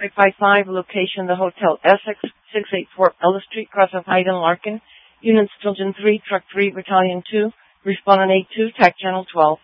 Suspect 55, location the Hotel Essex, 684 Ellis Street, cross of Hyde and Larkin. Unit Stilton 3, Truck 3, Battalion 2, Respondent 82, TAC Channel 12.